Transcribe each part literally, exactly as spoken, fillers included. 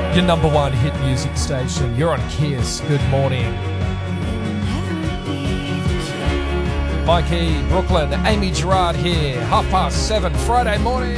Your number one hit music station. You're on Kiss. Good morning. Mikey, Brooklyn, Amy Gerard here. Half past seven, Friday morning.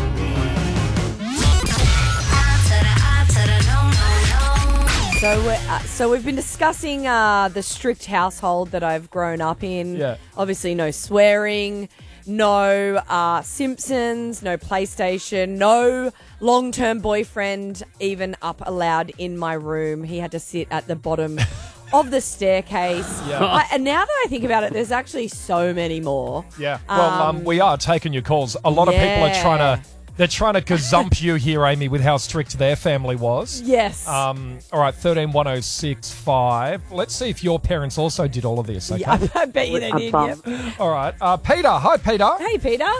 So, we're, uh, so we've been discussing uh, the strict household that I've grown up in. Yeah. Obviously, no swearing, no uh, Simpsons, no PlayStation, no long-term boyfriend even up allowed in my room. He had to sit at the bottom of the staircase. Yeah. I, and now that I think about it, there's actually so many more. Yeah. Well, um, Um, we are taking your calls. A lot of people are yeah. trying to, they're trying to gazump you here, Amy, with how strict their family was. Yes. Um, all right, thirteen one oh six five. Let's see if your parents also did all of this, okay? Yeah, I bet you they did. Yep. All right. Uh, Peter. Hi, Peter. Hey, Peter.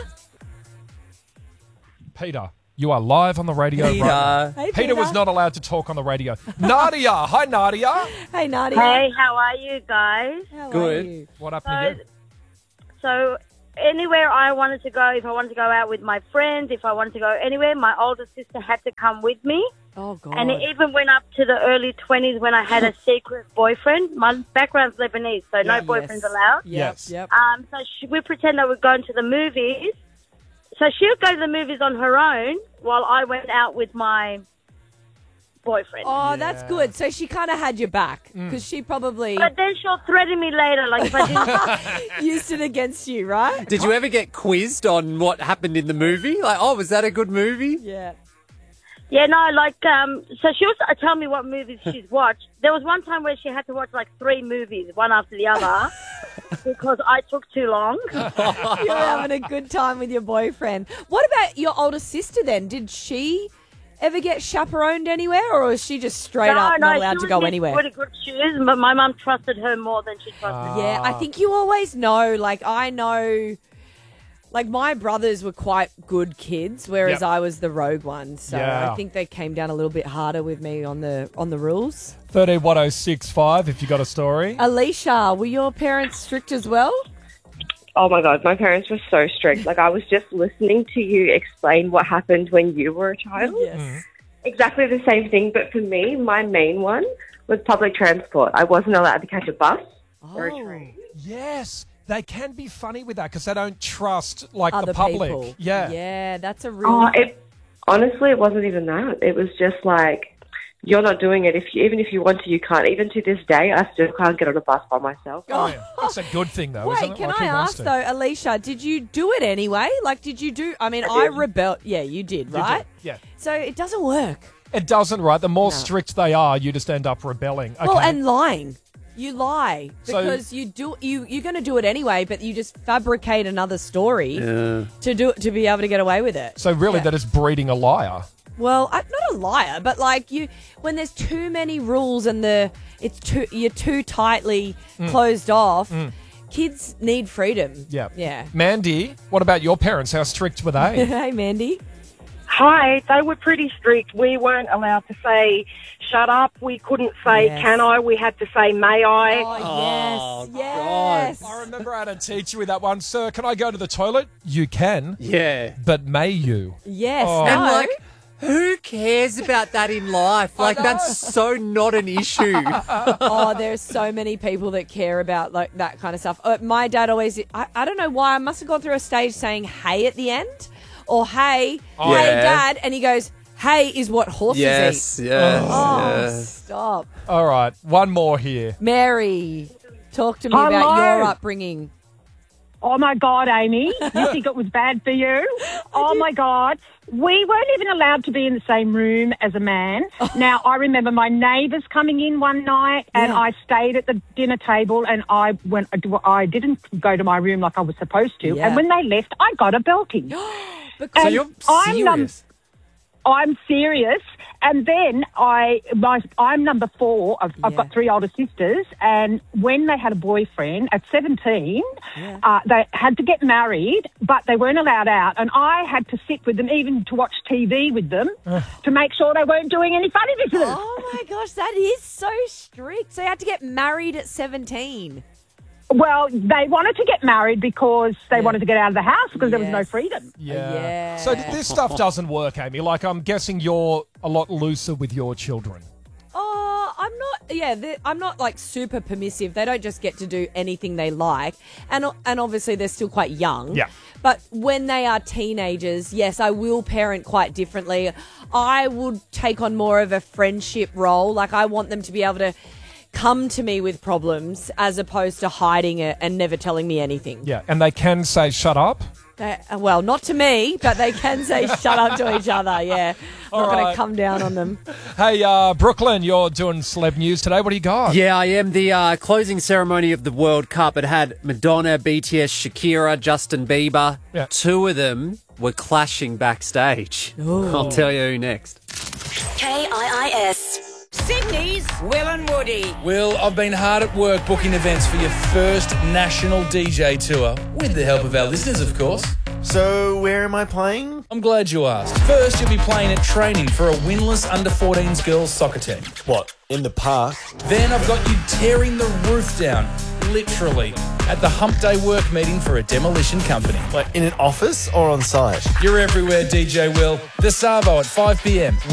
Peter, you are live on the radio. Peter. Right now. Hey, Peter was not allowed to talk on the radio. Nadia. Hi, Nadia. Hey, Nadia. Hey, how are you guys? How Good. Are you? What happened to you? So, anywhere I wanted to go, if I wanted to go out with my friends, if I wanted to go anywhere, my older sister had to come with me. Oh, God. And it even went up to the early twenties when I had a secret boyfriend. My background's Lebanese, so no Yeah. boyfriends Yes. allowed. Yep, Yes. Yep. Um, so she, we pretend that we're going to the movies. So she would go to the movies on her own while I went out with my boyfriend. Oh, that's Yeah. good. So she kind of had your back because she probably But then she'll threaten me later, like if I didn't. used it against you, right? Did you ever get quizzed on what happened in the movie? Like, oh, was that a good movie? Yeah. Yeah, no, like, um, so she was uh, telling me what movies she's watched. There was one time where she had to watch like three movies, one after the other, because I took too long. You're having a good time with your boyfriend. What about your older sister then? Did she ever get chaperoned anywhere or was she just straight no, up no, not allowed she to was go in anywhere? Pretty good shoes, but my mum trusted her more than she trusted me. Yeah, I think you always know. Like, I know, like, my brothers were quite good kids, whereas Yep. I was the rogue one. So Yeah. I think they came down a little bit harder with me on the on the rules. thirteen one oh six five if you got a story. Alicia, were your parents strict as well? Oh my God, my parents were so strict. Like, I was just listening to you explain what happened when you were a child. Yes. Exactly the same thing, but for me, my main one was public transport. I wasn't allowed to catch a bus or a Oh. train. Yes. They can be funny with that because they don't trust, like, Other the public. people. Yeah. Yeah, that's a real... Oh, it honestly, it wasn't even that. It was just like, you're not doing it. If you, even if you want to, you can't. Even to this day, I still can't get on a bus by myself. Oh, yeah. That's a good thing, though, isn't Wait, it? can Like, I who wants ask to? though, Alicia, did you do it anyway? Like, did you do... I mean, I I, did. rebelled... Yeah, you did, You right? did, Yeah. So it doesn't work. It doesn't, right? The more No. strict they are, you just end up rebelling. Okay. Well, and lying. You lie So- because you do you you're going to do it anyway, but you just fabricate another story Yeah. to do to be able to get away with it. so really, Yeah. that is breeding a liar. Well, I'm not a liar, but like you, when there's too many rules and the it's too you're too tightly closed off. Kids need freedom. Yeah. Yeah. Mandy, what about your parents? How strict were they? Hey, Mandy. Hi, they were pretty strict. We weren't allowed to say shut up. We couldn't say Yes. can I. We had to say may I. Oh, Oh, yes, yes. I remember I had a teacher with that one. Sir, can I go to the toilet? You can, Yeah. but may you? Yes. Oh. No. And like, who cares about that in life? Like, that's so not an issue. Oh, there's so many people that care about like that kind of stuff. Uh, my dad always, I, I don't know why, I must have gone through a stage saying hey at the end or hey, Oh, hey yeah. dad. And he goes, hey is what horses yes, eat. yes, Oh, yes. stop. All right, one more here. Mary, talk to me Hello. about your upbringing. Oh my God, Amy, you think it was bad for you? Oh my God. We weren't even allowed to be in the same room as a man. Now, I remember my neighbours coming in one night and Yeah. I stayed at the dinner table and I went, I didn't go to my room like I was supposed to. Yeah. And when they left, I got a belting. Because So And you're I'm num- serious? I'm serious. And then I, my, I'm number four. I've, I've Yeah. got three older sisters. And when they had a boyfriend at seventeen, Yeah. uh, they had to get married, but they weren't allowed out. And I had to sit with them, even to watch T V with them, to make sure they weren't doing any funny business. oh my gosh, that is so strict. So you had to get married at seventeen. Well, they wanted to get married because they Yeah. wanted to get out of the house because there was no Yes. freedom. Yeah. Yeah. So th- this stuff doesn't work, Amy. Like, I'm guessing you're a lot looser with your children. Oh, I'm not. Yeah, they- I'm not like super permissive. They don't just get to do anything they like, and and obviously they're still quite young. Yeah. But when they are teenagers, yes, I will parent quite differently. I would take on more of a friendship role. Like I want them to be able to come to me with problems as opposed to hiding it and never telling me anything. Yeah. And they can say, shut up. They, uh, well, not to me, but they can say shut up to each other. Yeah. I'm All not going right. to come down on them. Hey, uh, Brooklyn, you're doing celeb news today. What do you got? Yeah, I am. The uh, closing ceremony of the World Cup, it had Madonna, B T S, Shakira, Justin Bieber. Yeah. Two of them were clashing backstage. I'll tell you who next. K I I S. Sydney's Will and Woody. Will, I've been hard at work booking events for your first national D J tour, with the help of our listeners, of course. So, where am I playing? I'm glad you asked. First, you'll be playing at training for a winless under fourteens girls soccer team. What, in the park? Then I've got you tearing the roof down, literally, at the hump day work meeting for a demolition company. Like, in an office or on site? You're everywhere, D J Will. The Savo at five p m.